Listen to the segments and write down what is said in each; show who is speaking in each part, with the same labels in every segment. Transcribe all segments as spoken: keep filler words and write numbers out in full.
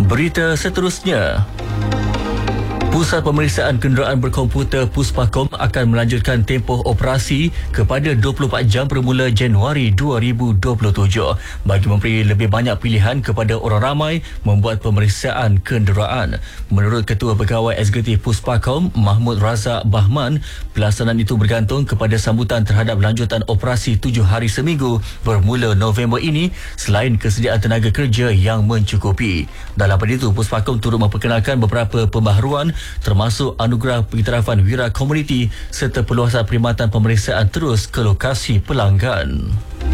Speaker 1: Berita seterusnya. Pusat Pemeriksaan Kenderaan Berkomputer Puspakom akan melanjutkan tempoh operasi kepada dua puluh empat jam bermula Januari dua ribu dua puluh tujuh bagi memberi lebih banyak pilihan kepada orang ramai membuat pemeriksaan kenderaan. Menurut Ketua Pegawai Eksekutif Puspakom, Mahmud Razak Bahman, pelaksanaan itu bergantung kepada sambutan terhadap lanjutan operasi tujuh hari seminggu bermula November ini selain kesediaan tenaga kerja yang mencukupi. Dalam pada itu, Puspakom turut memperkenalkan beberapa pembaharuan termasuk anugerah pengiktirafan wira komuniti serta perluasan perkhidmatan pemeriksaan terus ke lokasi pelanggan.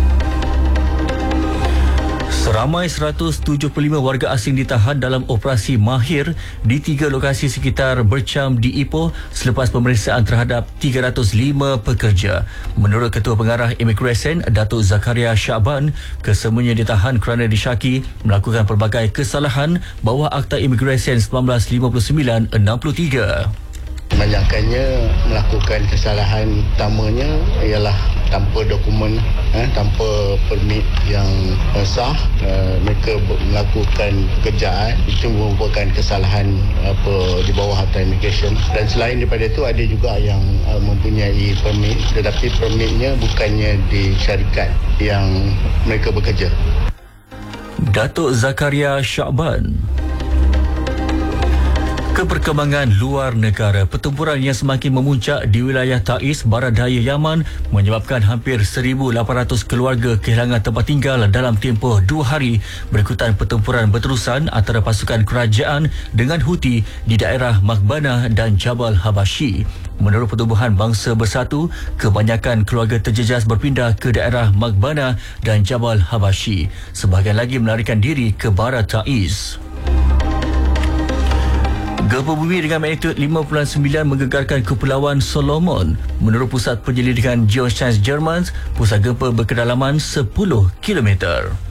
Speaker 1: Seramai seratus tujuh puluh lima warga asing ditahan dalam operasi Mahir di tiga lokasi sekitar Bercam di Ipoh selepas pemeriksaan terhadap tiga ratus lima pekerja. Menurut Ketua Pengarah Imigresen, Datuk Zakaria Syakban, kesemuanya ditahan kerana disyaki melakukan pelbagai kesalahan bawah Akta Imigresen seribu sembilan ratus lima puluh sembilan enam puluh tiga.
Speaker 2: Kebanyakannya melakukan kesalahan utamanya ialah tanpa dokumen, eh, tanpa permit yang eh, sah. Eh, mereka melakukan pekerjaan itu merupakan kesalahan apa di bawah Akta Immigration. Dan selain daripada itu ada juga yang eh, mempunyai permit tetapi permitnya bukannya di syarikat yang mereka bekerja.
Speaker 1: Datuk Zakaria Syakban. Keperkembangan luar negara. Pertempuran yang semakin memuncak di wilayah Taiz, barat daya Yaman menyebabkan hampir seribu lapan ratus keluarga kehilangan tempat tinggal dalam tempoh dua hari berikutan pertempuran berterusan antara pasukan kerajaan dengan Houthi di daerah Maghbanah dan Jabal Habashi. Menurut Pertubuhan Bangsa Bersatu, kebanyakan keluarga terjejas berpindah ke daerah Maghbanah dan Jabal Habashi. Sebahagian lagi melarikan diri ke barat Taiz. Gempa bumi dengan magnitudo lima perpuluhan sembilan menggegarkan Kepulauan Solomon. Menurut Pusat Penyelidikan Geoscience Jerman, pusat gempa berkedalaman sepuluh kilometer.